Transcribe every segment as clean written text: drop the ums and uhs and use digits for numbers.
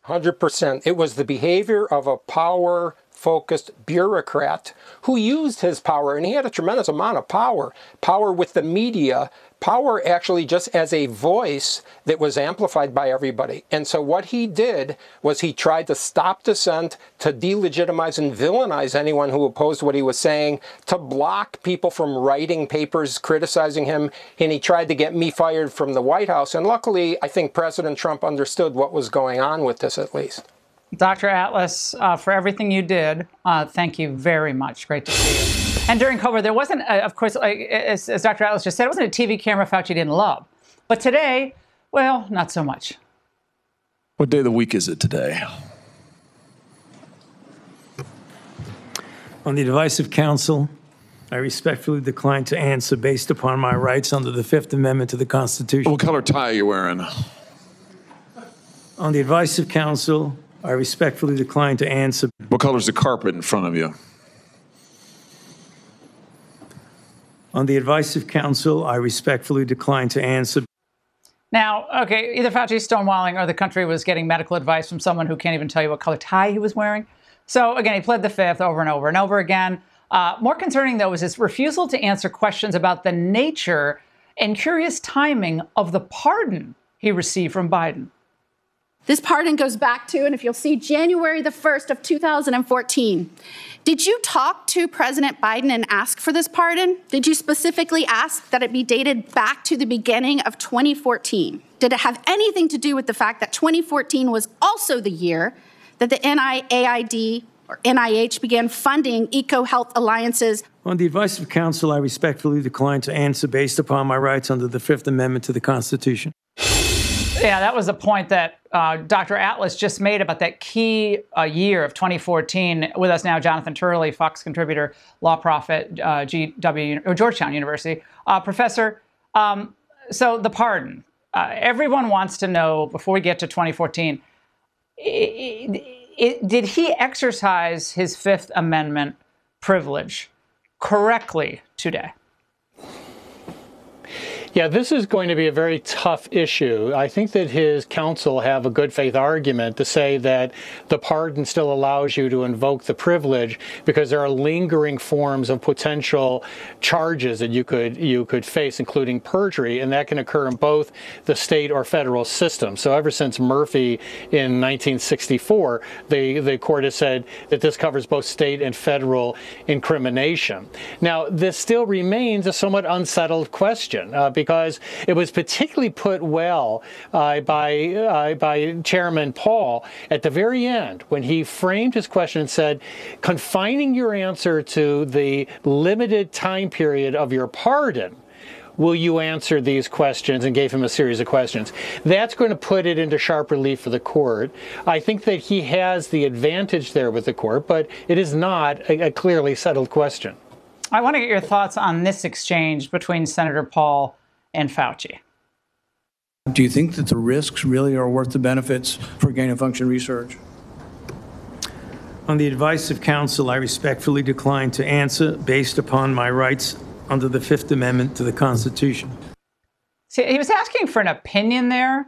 100%. It was the behavior of a power-focused bureaucrat who used his power, and he had a tremendous amount of power with the media, power actually just as a voice that was amplified by everybody. And so what he did was he tried to stop dissent, to delegitimize and villainize anyone who opposed what he was saying, to block people from writing papers criticizing him, and he tried to get me fired from the White House. And luckily, I think President Trump understood what was going on with this, at least. Dr. Atlas, for everything you did, thank you very much. Great to see you. And during COVID, there wasn't, of course, as Dr. Atlas just said, it wasn't a TV camera Fauci didn't love. But today, well, not so much. What day of the week is it today? On the advice of counsel, I respectfully decline to answer based upon my rights under the Fifth Amendment to the Constitution. What color tie are you wearing? On the advice of counsel, I respectfully decline to answer. What color is the carpet in front of you? On the advice of counsel, I respectfully decline to answer. Now, okay, either Fauci's stonewalling or the country was getting medical advice from someone who can't even tell you what color tie he was wearing. So, again, he pled the Fifth over and over and over again. More concerning, though, was his refusal to answer questions about the nature and curious timing of the pardon he received from Biden. This pardon goes back to, and if you'll see, January the 1st of 2014. Did you talk to President Biden and ask for this pardon? Did you specifically ask that it be dated back to the beginning of 2014? Did it have anything to do with the fact that 2014 was also the year that the NIAID or NIH began funding EcoHealth alliances? On the advice of counsel, I respectfully decline to answer based upon my rights under the Fifth Amendment to the Constitution. Yeah, that was the point that Dr. Atlas just made about that key year of 2014. With us now, Jonathan Turley, Fox contributor, law prophet, Georgetown University. Professor, so the pardon. Everyone wants to know, before we get to 2014, did he exercise his Fifth Amendment privilege correctly today? Yeah, this is going to be a very tough issue. I think that his counsel have a good faith argument to say that the pardon still allows you to invoke the privilege because there are lingering forms of potential charges that you could face, including perjury, and that can occur in both the state or federal system. So ever since Murphy in 1964, the court has said that this covers both state and federal incrimination. Now, this still remains a somewhat unsettled question because it was particularly put well by Chairman Paul at the very end when he framed his question and said, confining your answer to the limited time period of your pardon, will you answer these questions, and gave him a series of questions. That's going to put it into sharp relief for the court. I think that he has the advantage there with the court, but it is not a clearly settled question. I want to get your thoughts on this exchange between Senator Paul and Fauci. Do you think that the risks really are worth the benefits for gain-of-function research? On the advice of counsel, I respectfully decline to answer based upon my rights under the Fifth Amendment to the Constitution. See, he was asking for an opinion there.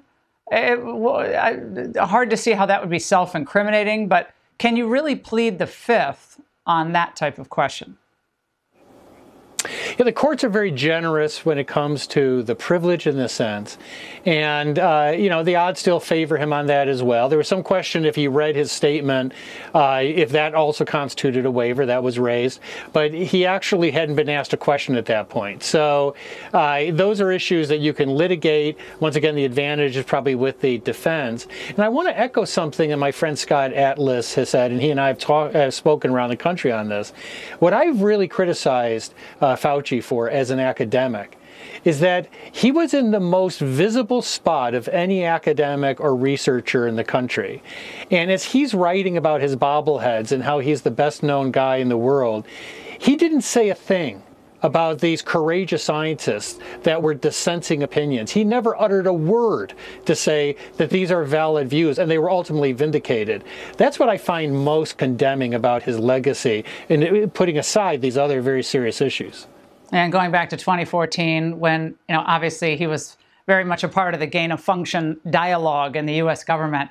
Hard to see how that would be self-incriminating, but can you really plead the Fifth on that type of question? Yeah, the courts are very generous when it comes to the privilege in this sense. And, the odds still favor him on that as well. There was some question if he read his statement, if that also constituted a waiver. That was raised. But he actually hadn't been asked a question at that point. So those are issues that you can litigate. Once again, the advantage is probably with the defense. And I want to echo something that my friend Scott Atlas has said, and he and I have spoken around the country on this. What I've really criticized Fauci for as an academic is that he was in the most visible spot of any academic or researcher in the country. And as he's writing about his bobbleheads and how he's the best known guy in the world, he didn't say a thing about these courageous scientists that were dissensing opinions. He never uttered a word to say that these are valid views, and they were ultimately vindicated. That's what I find most condemning about his legacy, and putting aside these other very serious issues. And going back to 2014, when, obviously he was very much a part of the gain of function dialogue in the U.S. government.